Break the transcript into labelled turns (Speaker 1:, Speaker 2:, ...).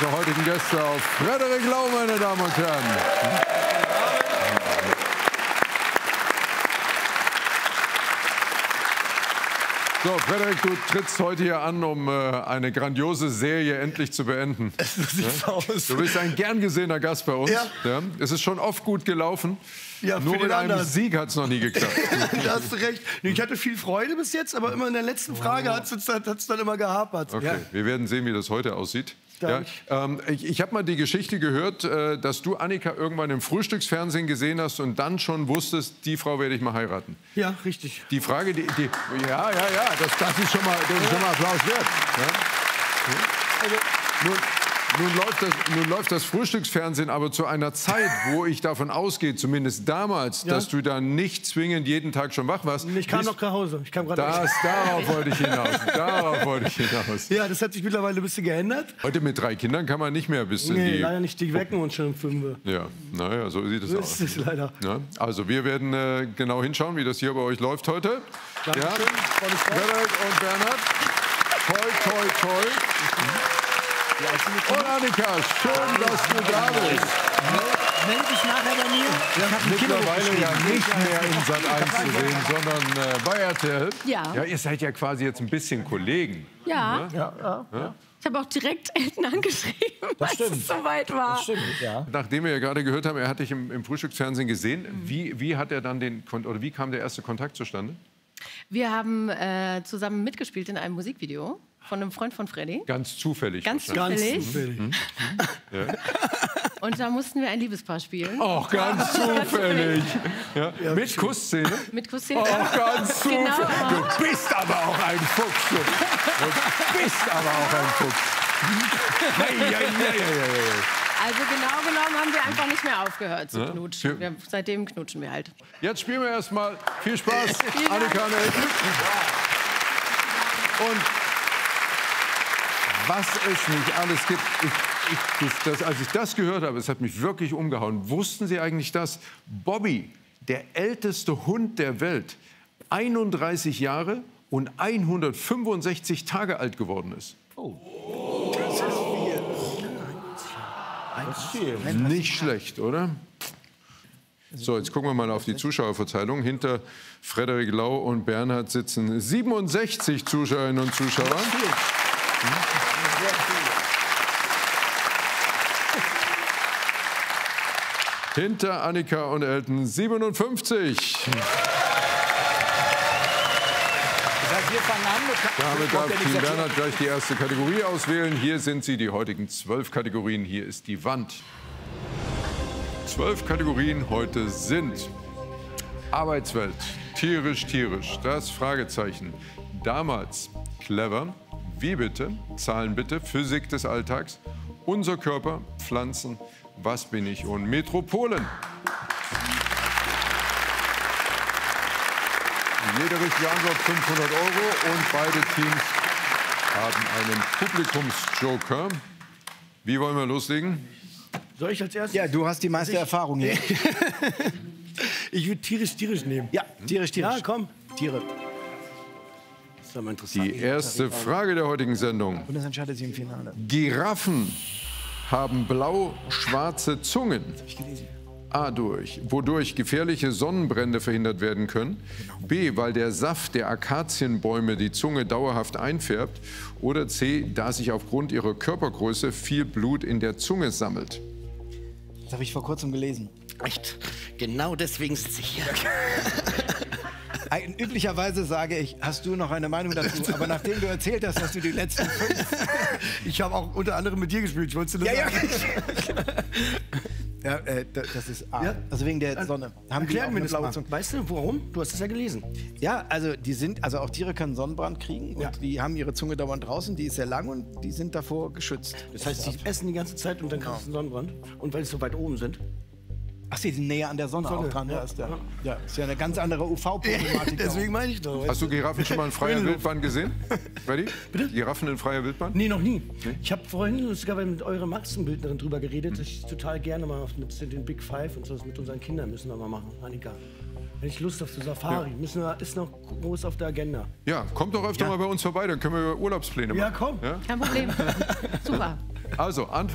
Speaker 1: meine heutigen Gäste auf Frederik Lau, meine Damen und Herren. So, Frederik, du trittst heute hier an, um eine grandiose Serie endlich zu beenden.
Speaker 2: So sieht's aus.
Speaker 1: Du bist ein gern gesehener Gast bei uns.
Speaker 2: Ja.
Speaker 1: Ja. Es ist schon oft gut gelaufen.
Speaker 2: Ja,
Speaker 1: nur
Speaker 2: für
Speaker 1: mit
Speaker 2: den
Speaker 1: einem
Speaker 2: anderen.
Speaker 1: Sieg hat es noch nie geklappt.
Speaker 2: Da hast du recht. Ich hatte viel Freude bis jetzt, aber immer in der letzten Frage hat es dann immer gehapert.
Speaker 1: Okay,
Speaker 2: Ja.
Speaker 1: wir werden sehen, wie das heute aussieht. Ja,
Speaker 2: Danke.
Speaker 1: ich habe mal die Geschichte gehört, dass du Annika irgendwann im Frühstücksfernsehen gesehen hast und dann schon wusstest, die Frau werde ich mal heiraten.
Speaker 2: Ja, richtig.
Speaker 1: Die Frage, das ist schon mal Applaus wert. Ja? Nun läuft das Frühstücksfernsehen aber zu einer Zeit, wo ich davon ausgehe, zumindest damals,
Speaker 2: Ja.
Speaker 1: dass du da nicht zwingend jeden Tag schon wach warst.
Speaker 2: Ich kam noch nach Hause. Ich kam gerade
Speaker 1: Darauf wollte ich hinaus. Darauf wollte ich hinaus.
Speaker 2: Ja, das hat sich mittlerweile ein bisschen geändert.
Speaker 1: Heute mit 3 Kindern kann man nicht mehr bis in
Speaker 2: Nee,
Speaker 1: die...
Speaker 2: leider nicht. Die wecken uns schon um 5 Uhr.
Speaker 1: Ja, naja, so sieht es
Speaker 2: So
Speaker 1: aus.
Speaker 2: ist es leider.
Speaker 1: Ja, also wir werden genau hinschauen, wie das hier bei euch läuft heute.
Speaker 2: Dankeschön. Freue mich drauf.
Speaker 1: Frederik und Bernhard. Toi, toi, toi. Und Annika, schön, dass du da bist.
Speaker 3: Melde dich nachher bei mir. Ich hab ein Kilo
Speaker 1: Mittlerweile ja
Speaker 3: hochgeschrieben.
Speaker 1: nicht mehr in Sat.1 zu sehen, sondern bei RTL.
Speaker 4: Ja.
Speaker 1: Ja, ihr seid ja quasi jetzt ein bisschen Kollegen.
Speaker 4: Ja.
Speaker 3: Ja.
Speaker 4: Ich habe auch direkt Elton angeschrieben, als es soweit war.
Speaker 3: Das stimmt, ja.
Speaker 1: Nachdem wir ja gerade gehört haben, er hat dich im Frühstücksfernsehen gesehen. Wie hat er dann wie kam der erste Kontakt zustande?
Speaker 4: Wir haben zusammen mitgespielt in einem Musikvideo von einem Freund von Freddy.
Speaker 1: Ganz zufällig.
Speaker 4: Ganz
Speaker 1: wahrscheinlich.
Speaker 4: zufällig. Und da mussten wir ein Liebespaar spielen.
Speaker 1: Auch ganz zufällig. Ja. Mit Kussszene?
Speaker 4: Mit Kussszene.
Speaker 1: Auch ganz zufällig.
Speaker 4: Genau.
Speaker 1: Du bist aber auch ein Fuchs. Du bist aber auch ein Fuchs.
Speaker 4: Also genau genommen haben wir einfach nicht mehr aufgehört zu
Speaker 1: Ja.
Speaker 4: knutschen. Seitdem knutschen wir halt.
Speaker 1: Jetzt spielen wir erstmal. Viel Spaß,
Speaker 4: Vielen Dank.
Speaker 1: Annika und Elton. Und was es nicht alles gibt. Als ich das gehört habe, es hat mich wirklich umgehauen. Wussten Sie eigentlich, dass Bobby, der älteste Hund der Welt, 31 Jahre und 165 Tage alt geworden ist? Nicht schlecht, oder? So, jetzt gucken wir mal auf die Zuschauerverteilung. Hinter Frederik Lau und Bernhard sitzen 67 Zuschauerinnen und Zuschauer. Hinter Annika und Elton 57. Damit darf Team Bernhard gleich die erste Kategorie auswählen. Hier sind sie, die heutigen 12 Kategorien. Hier ist die Wand. 12 Kategorien heute sind Arbeitswelt, tierisch, tierisch, das Fragezeichen, damals, clever, wie bitte, Zahlen bitte, Physik des Alltags, unser Körper, Pflanzen, was bin ich und Metropolen. Jede richtige Antwort 500 € und beide Teams haben einen Publikumsjoker. Wie wollen wir loslegen?
Speaker 2: Soll ich als erstes?
Speaker 3: Ja, du hast die meiste Erfahrung hier.
Speaker 2: Ich würde tierisch nehmen.
Speaker 3: Ja, tierisch.
Speaker 2: Ja, komm.
Speaker 3: Tiere.
Speaker 2: Das ist doch mal interessant.
Speaker 1: Die erste Frage der heutigen Sendung.
Speaker 3: Und das entscheidet sich im Finale.
Speaker 1: Giraffen haben blau-schwarze Zungen. A, wodurch gefährliche Sonnenbrände verhindert werden können. B, weil der Saft der Akazienbäume die Zunge dauerhaft einfärbt. Oder C, da sich aufgrund ihrer Körpergröße viel Blut in der Zunge sammelt.
Speaker 3: Das habe ich vor kurzem gelesen.
Speaker 2: Echt? Genau deswegen sitze ich hier.
Speaker 3: Üblicherweise sage ich, hast du noch eine Meinung dazu? Aber nachdem du erzählt hast, dass du die letzten 5...
Speaker 2: Ich habe auch unter anderem mit dir gespielt. Ich wollte nur sagen.
Speaker 3: Ja, das ist A.
Speaker 2: Ja.
Speaker 3: Also wegen der Sonne. Haben die auch
Speaker 2: Erklär mir
Speaker 3: eine
Speaker 2: das
Speaker 3: blaue
Speaker 2: mal.
Speaker 3: Zunge?
Speaker 2: Weißt du, warum? Du hast es ja gelesen.
Speaker 3: Ja, also also auch Tiere können Sonnenbrand kriegen und
Speaker 2: Ja.
Speaker 3: die haben ihre Zunge dauernd draußen, die ist sehr lang und die sind davor geschützt.
Speaker 2: Das heißt, sie essen die ganze Zeit und dann kriegst du einen Sonnenbrand. Und weil sie so weit oben sind.
Speaker 3: Ach, sie sind näher an der Sonne auch dran. Ja, ist ja eine ganz andere UV-Problematik.
Speaker 2: Deswegen meine ich doch.
Speaker 1: Hast du Giraffen schon mal in freier Wildbahn gesehen? Freddy?
Speaker 2: Bitte?
Speaker 1: Giraffen in freier Wildbahn?
Speaker 2: Nee, noch nie. Ich habe vorhin sogar mit eurer Maskenbildnerin drüber geredet, dass ich total gerne mal mit den Big Five und so mit unseren Kindern müssen wir mal machen, Annika. Wenn ich Lust auf so Safari, ist noch groß auf der Agenda.
Speaker 1: Ja, kommt doch öfter mal bei uns vorbei, dann können wir Urlaubspläne machen.
Speaker 2: Ja, komm.
Speaker 1: Ja?
Speaker 4: Kein Problem. Super.
Speaker 1: Also, Antwort.